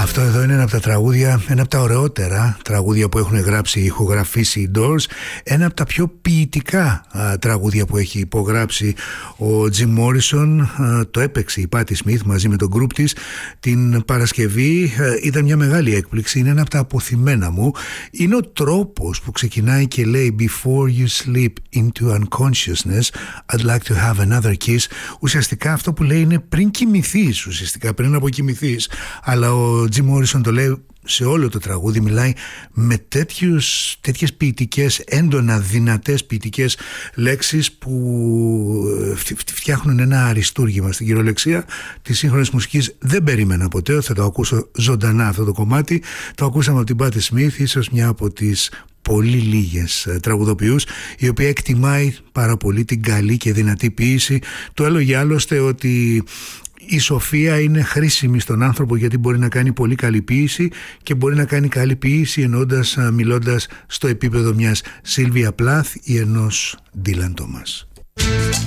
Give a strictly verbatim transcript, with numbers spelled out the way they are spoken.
Αυτό εδώ είναι ένα από τα τραγούδια, ένα από τα ωραιότερα τραγούδια που έχουν γράψει, ηχογραφήσει οι Doors. Ένα από τα πιο ποιητικά α, τραγούδια που έχει υπογράψει ο Jim Morrison. Α, το έπαιξε η Patti Smith μαζί με τον group της την Παρασκευή. Α, ήταν μια μεγάλη έκπληξη. Είναι ένα από τα αποθυμένα μου. Είναι ο τρόπος που ξεκινάει και λέει Before you sleep into unconsciousness I'd like to have another kiss. Ουσιαστικά αυτό που λέει είναι πριν κοιμηθείς, ουσιαστικά πριν αποκοιμηθείς. Αλλά ο Jim Morrison το λέει σε όλο το τραγούδι, μιλάει με τέτοιους, τέτοιες ποιητικές, έντονα δυνατές ποιητικές λέξεις που φτιάχνουν ένα αριστούργημα στην κυριολεξία της σύγχρονης μουσικής. Δεν περίμενα ποτέ ότι θα το ακούσω ζωντανά αυτό το κομμάτι. Το ακούσαμε από την Patti Smith, ίσως μια από τις πολύ λίγες τραγουδοποιούς η οποία εκτιμάει πάρα πολύ την καλή και δυνατή ποίηση. Το έλεγε άλλωστε ότι η σοφία είναι χρήσιμη στον άνθρωπο γιατί μπορεί να κάνει πολύ καλή ποίηση και μπορεί να κάνει καλή ποίηση εννοώντας, μιλώντας στο επίπεδο μιας Σίλβια Πλάθ ή ενός Ντίλαν Τόμας.